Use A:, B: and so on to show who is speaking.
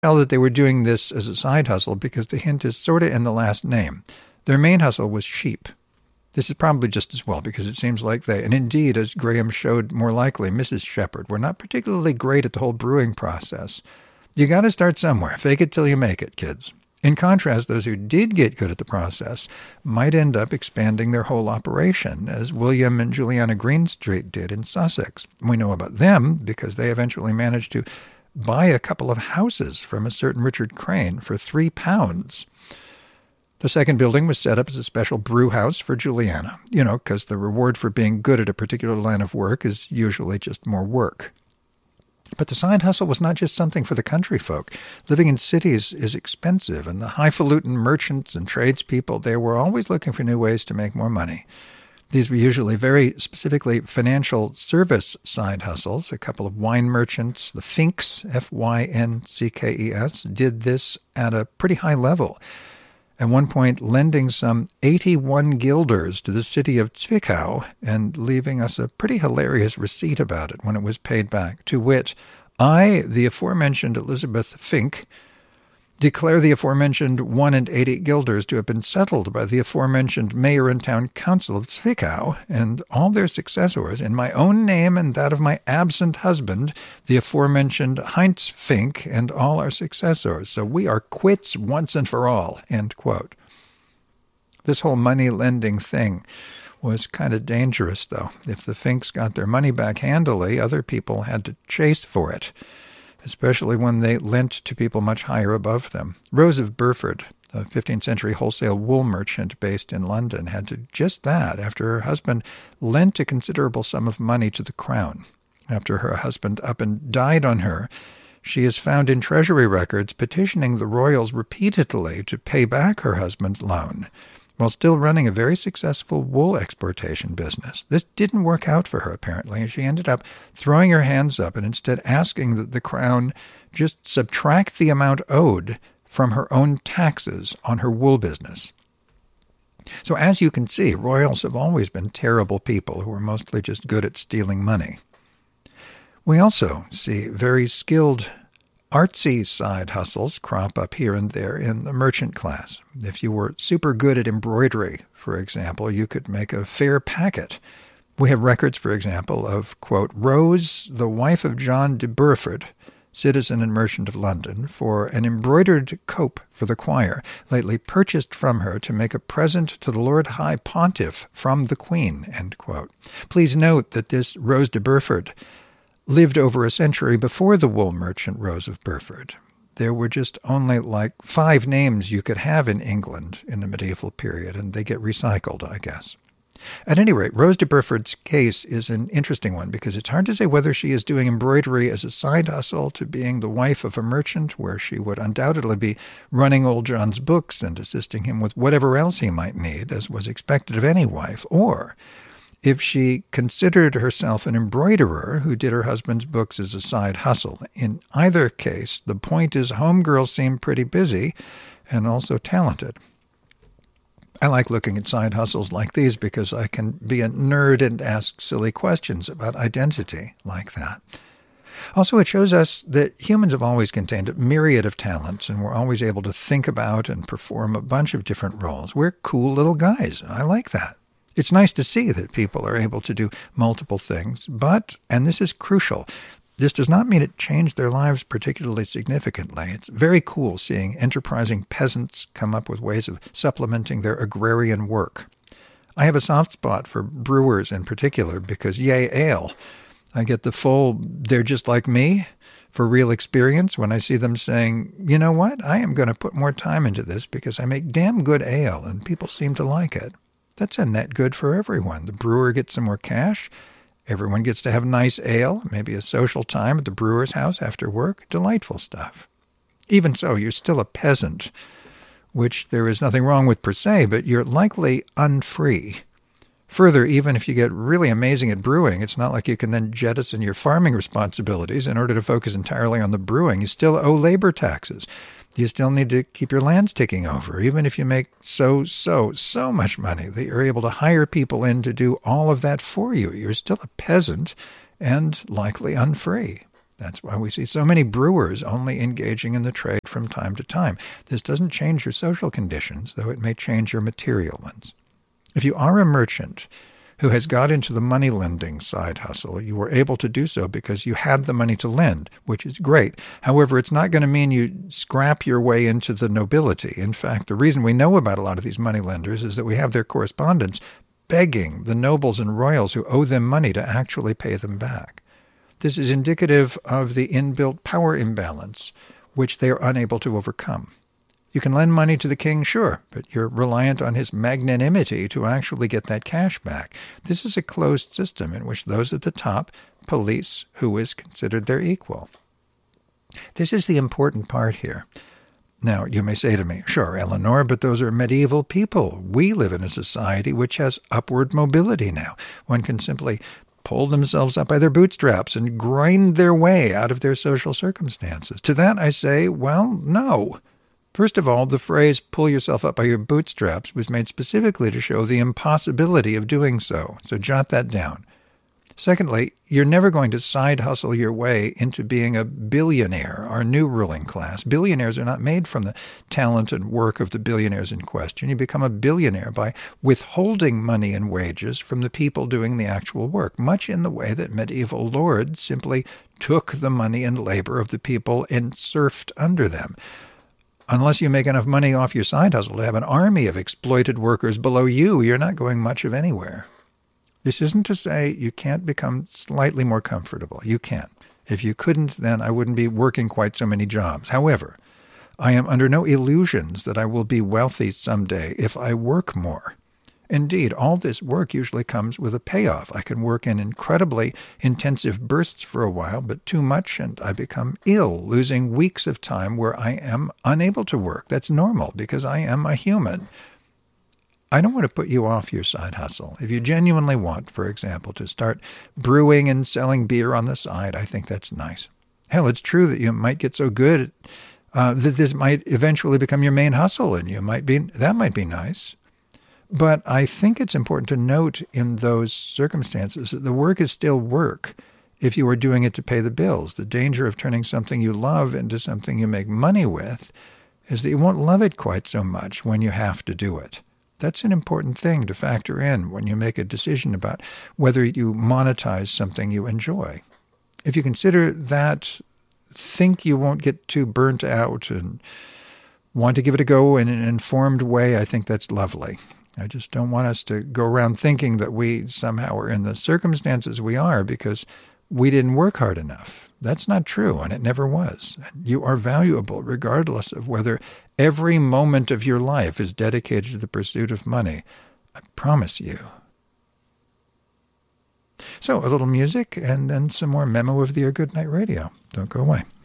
A: tell that they were doing this as a side hustle because the hint is sort of in the last name. Their main hustle was sheep. This is probably just as well because it seems like they, and indeed, as Graham showed more likely, Mrs. Shepherd, were not particularly great at the whole brewing process. You got to start somewhere. Fake it till you make it, kids. In contrast, those who did get good at the process might end up expanding their whole operation, as William and Juliana Greenstreet did in Sussex. We know about them because they eventually managed to buy a couple of houses from a certain Richard Crane for £3. The second building was set up as a special brew house for Juliana, because the reward for being good at a particular line of work is usually just more work. But the side hustle was not just something for the country folk. Living in cities is expensive, and the highfalutin merchants and tradespeople, they were always looking for new ways to make more money. These were usually very specifically financial service side hustles. A couple of wine merchants, the Finks, F-Y-N-C-K-E-S, did this at a pretty high level. At one point lending some 81 guilders to the city of Zwickau and leaving us a pretty hilarious receipt about it when it was paid back. To wit, I, the aforementioned Elizabeth Fink, declare the aforementioned 81 guilders to have been settled by the aforementioned mayor and town council of Zwickau and all their successors in my own name and that of my absent husband, the aforementioned Heinz Fink, and all our successors. So we are quits once and for all, end quote. This whole money-lending thing was kind of dangerous, though. If the Finks got their money back handily, other people had to chase for it, especially when they lent to people much higher above them. Rose of Burford, a 15th century wholesale wool merchant based in London, had to just that after her husband lent a considerable sum of money to the crown. After her husband up and died on her, she is found in treasury records petitioning the royals repeatedly to pay back her husband's loan, while still running a very successful wool exportation business. This didn't work out for her, apparently, and she ended up throwing her hands up and instead asking that the crown just subtract the amount owed from her own taxes on her wool business. So as you can see, royals have always been terrible people who are mostly just good at stealing money. We also see very skilled artsy side hustles crop up here and there in the merchant class. If you were super good at embroidery, for example, you could make a fair packet. We have records, for example, of, quote, Rose, the wife of John de Burford, citizen and merchant of London, for an embroidered cope for the choir, lately purchased from her to make a present to the Lord High Pontiff from the Queen, end quote. Please note that this Rose de Burford lived over a century before the wool merchant Rose of Burford. There were just only like 5 names you could have in England in the medieval period, and they get recycled, I guess. At any rate, Rose de Burford's case is an interesting one because it's hard to say whether she is doing embroidery as a side hustle to being the wife of a merchant, where she would undoubtedly be running old John's books and assisting him with whatever else he might need, as was expected of any wife, or if she considered herself an embroiderer who did her husband's books as a side hustle. In either case, the point is homegirls seem pretty busy and also talented. I like looking at side hustles like these because I can be a nerd and ask silly questions about identity like that. Also, it shows us that humans have always contained a myriad of talents, and we're always able to think about and perform a bunch of different roles. We're cool little guys. I like that. It's nice to see that people are able to do multiple things, but, and this is crucial, this does not mean it changed their lives particularly significantly. It's very cool seeing enterprising peasants come up with ways of supplementing their agrarian work. I have a soft spot for brewers in particular because, yay, ale. I get the full, they're just like me, for real experience when I see them saying, you know what, I am going to put more time into this because I make damn good ale and people seem to like it. That's a net good for everyone. The brewer gets some more cash. Everyone gets to have nice ale, maybe a social time at the brewer's house after work. Delightful stuff. Even so, you're still a peasant, which there is nothing wrong with per se, but you're likely unfree. Further, even if you get really amazing at brewing, it's not like you can then jettison your farming responsibilities in order to focus entirely on the brewing. You still owe labor taxes. You still need to keep your lands ticking over, even if you make so much money that you're able to hire people in to do all of that for you. You're still a peasant and likely unfree. That's why we see so many brewers only engaging in the trade from time to time. This doesn't change your social conditions, though it may change your material ones. If you are a merchant who has got into the money lending side hustle, you were able to do so because you had the money to lend, which is great. However, it's not going to mean you scrap your way into the nobility. In fact, the reason we know about a lot of these money lenders is that we have their correspondence begging the nobles and royals who owe them money to actually pay them back. This is indicative of the inbuilt power imbalance, which they are unable to overcome. You can lend money to the king, sure, but you're reliant on his magnanimity to actually get that cash back. This is a closed system in which those at the top police who is considered their equal. This is the important part here. Now, you may say to me, sure, Eleanor, but those are medieval people. We live in a society which has upward mobility now. One can simply pull themselves up by their bootstraps and grind their way out of their social circumstances. To that I say, well, no. First of all, the phrase pull yourself up by your bootstraps was made specifically to show the impossibility of doing so jot that down. Secondly, you're never going to side hustle your way into being a billionaire, our new ruling class. Billionaires are not made from the talent and work of the billionaires in question. You become a billionaire by withholding money and wages from the people doing the actual work, much in the way that medieval lords simply took the money and labor of the people and serfed under them. Unless you make enough money off your side hustle to have an army of exploited workers below you, you're not going much of anywhere. This isn't to say you can't become slightly more comfortable. You can. If you couldn't, then I wouldn't be working quite so many jobs. However, I am under no illusions that I will be wealthy someday if I work more. Indeed, all this work usually comes with a payoff. I can work in incredibly intensive bursts for a while, but too much and I become ill, losing weeks of time where I am unable to work. That's normal because I am a human. I don't want to put you off your side hustle. If you genuinely want, for example, to start brewing and selling beer on the side, I think that's nice. Hell, it's true that you might get so good that this might eventually become your main hustle, and that might be nice. But I think it's important to note in those circumstances that the work is still work if you are doing it to pay the bills. The danger of turning something you love into something you make money with is that you won't love it quite so much when you have to do it. That's an important thing to factor in when you make a decision about whether you monetize something you enjoy. If you consider that, think you won't get too burnt out and want to give it a go in an informed way, I think that's lovely. I just don't want us to go around thinking that we somehow are in the circumstances we are because we didn't work hard enough. That's not true, and it never was. You are valuable regardless of whether every moment of your life is dedicated to the pursuit of money. I promise you. So, a little music and then some more Memo of the Year Goodnight Radio. Don't go away.